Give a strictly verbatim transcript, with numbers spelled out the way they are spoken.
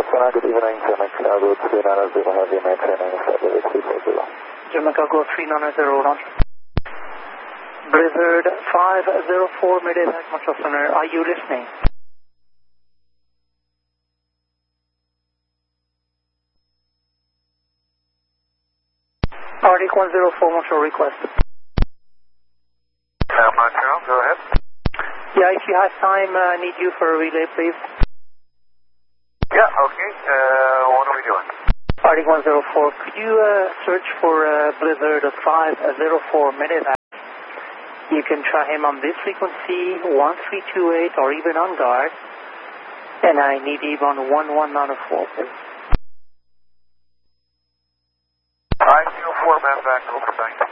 Cessna, good evening, Jamaica Go three nine zero, heavy maintaining February three four zero. Jamaica Go three nine zero, launch. Blizzard five zero four, Mayday Control Center, are you listening? Arctic one zero four, what's your request? Uh, Montreal, go ahead. Yeah, if you have time, uh, I need you for a relay, please. Yeah, okay. Uh, what are we doing? Arctic one zero four, could you uh, search for uh, Blizzard five zero four, Mayday? You can try him on this frequency, one three two eight, or even on guard. And I need him on one one nine four, please. I feel four man back over back.